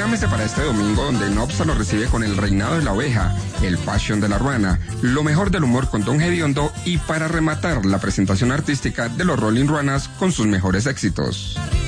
Prográmese para este domingo, donde Nobsa lo recibe con El Reinado de la Oveja, El Passion de la Ruana, lo mejor del humor con Don Hediondo y para rematar la presentación artística de los Rolling Ruanas con sus mejores éxitos.